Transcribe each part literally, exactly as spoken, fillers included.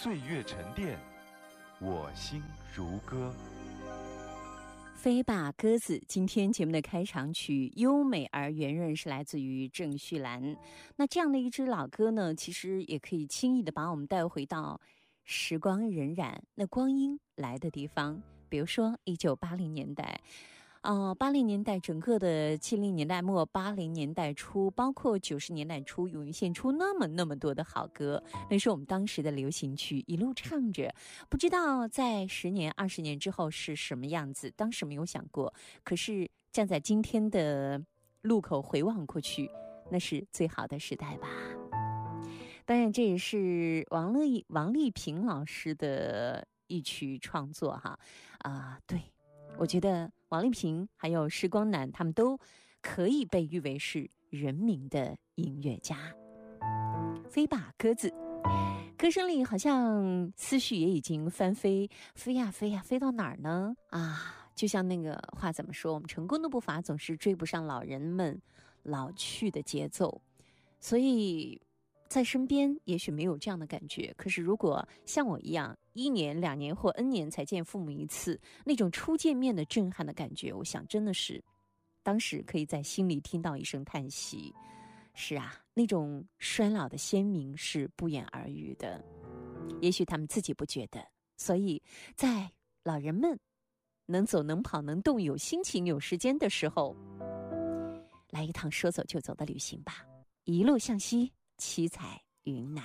岁月沉淀，我心如歌。 飞吧鸽子，今天节目的开场曲优美而圆润，是来自于郑绪岚。那这样的一支老歌呢，其实也可以轻易的把我们带回到时光荏苒那光阴来的地方，比如说一九八零年代。呃，八零年代整个的七零年代末、八零年代初，包括九十年代初，涌现出那么那么多的好歌，那是我们当时的流行曲，一路唱着，不知道在十年、二十年之后是什么样子，当时没有想过。可是站在今天的路口回望过去，那是最好的时代吧。当然，这也是王丽王丽萍老师的一曲创作哈啊、呃，对。我觉得王丽萍还有时光男他们都可以被誉为是人民的音乐家。飞吧鸽子，歌声里好像思绪也已经翻飞，飞呀飞呀，飞到哪儿呢？啊，就像那个话怎么说，我们成功的步伐总是追不上老人们老去的节奏，所以在身边也许没有这样的感觉，可是如果像我一样一年两年或 N 年才见父母一次，那种初见面的震撼的感觉，我想真的是当时可以在心里听到一声叹息。是啊，那种衰老的鲜明是不言而喻的，也许他们自己不觉得，所以在老人们能走能跑能动有心情有时间的时候，来一趟说走就走的旅行吧，一路向西，七彩云南。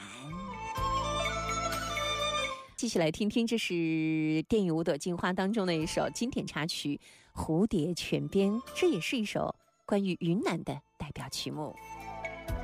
继续来听听，这是电影《五朵金花》当中的一首经典插曲《蝴蝶泉边》，这也是一首关于云南的代表曲目。